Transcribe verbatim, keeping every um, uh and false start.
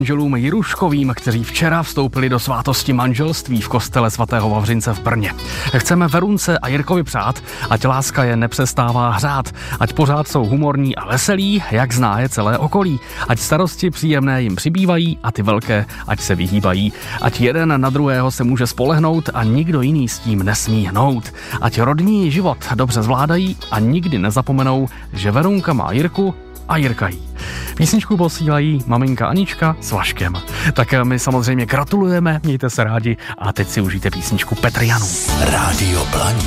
manželům Jiruškovým, kteří včera vstoupili do svátosti manželství v kostele svatého Vavřince v Brně. Chceme Verunce a Jirkovi přát, ať láska je nepřestává hřát, ať pořád jsou humorní a veselí, jak zná je celé okolí, ať starosti příjemné jim přibývají a ty velké ať se vyhýbají, ať jeden na druhého se může spolehnout a nikdo jiný s tím nesmí hnout, ať rodní život dobře zvládají a nikdy nezapomenou, že Verunka má Jirku a Jirka jí. Písničku posílají maminka Anička s Vaškem. Tak my samozřejmě gratulujeme, mějte se rádi a teď si užijte písničku Petr Janů. Rádio Blaník.